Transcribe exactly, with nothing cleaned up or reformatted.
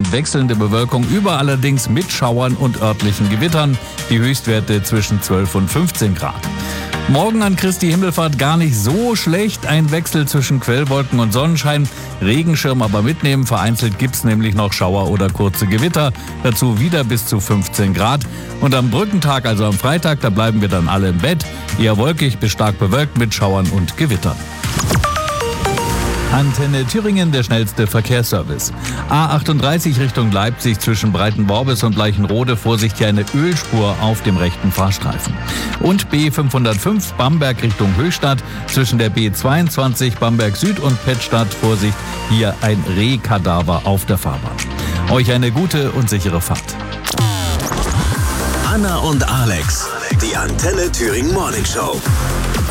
und wechselnde Bewölkung, über allerdings mit Schauern und örtlichen Gewittern. Die Höchstwerte zwischen zwölf und fünfzehn Grad. Morgen an Christi Himmelfahrt gar nicht so schlecht. Ein Wechsel zwischen Quellwolken und Sonnenschein. Regenschirm aber mitnehmen. Vereinzelt gibt's nämlich noch Schauer oder kurze Gewitter. Dazu wieder bis zu fünfzehn Grad. Und am Brückentag, also am Freitag, da bleiben wir dann alle im Bett. Eher wolkig bis stark bewölkt mit Schauern und Gewittern. Antenne Thüringen, der schnellste Verkehrsservice. A achtunddreißig Richtung Leipzig zwischen Breitenworbis und Leichenrode. Vorsicht, hier eine Ölspur auf dem rechten Fahrstreifen. Und B fünfhundertfünf Bamberg Richtung Höchstadt zwischen der B zweiundzwanzig Bamberg Süd und Pettstadt. Vorsicht, hier ein Rehkadaver auf der Fahrbahn. Euch eine gute und sichere Fahrt. Anna und Alex, die Antenne Thüringen Morning Show.